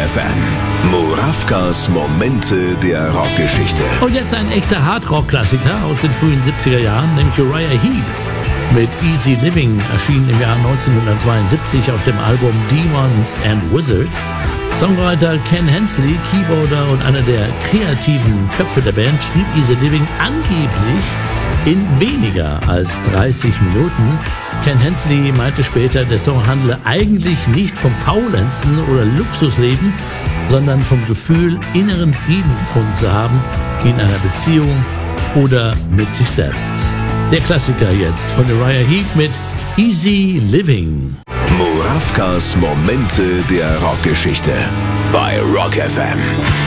FM. Murawkas Momente der Rockgeschichte. Und jetzt ein echter Hardrock-Klassiker aus den frühen 70er Jahren, nämlich Uriah Heep mit Easy Living, erschienen im Jahr 1972 auf dem Album Demons and Wizards. Songwriter Ken Hensley, Keyboarder und einer der kreativen Köpfe der Band, schrieb Easy Living angeblich in weniger als 30 Minuten. Ken Hensley meinte später, der Song handle eigentlich nicht vom Faulenzen oder Luxusleben, sondern vom Gefühl, inneren Frieden gefunden zu haben in einer Beziehung oder mit sich selbst. Der Klassiker jetzt von Uriah Heep mit Easy Living. Murawkas Momente der Rockgeschichte bei Rock FM.